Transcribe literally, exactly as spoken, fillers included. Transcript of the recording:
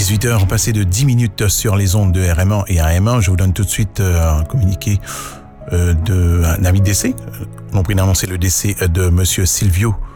dix-huit heures passées de dix minutes sur les ondes de R M un et A M un. Je vous donne tout de suite un communiqué d'un ami de décès. On a pris d'annoncer le décès de Monsieur Silvio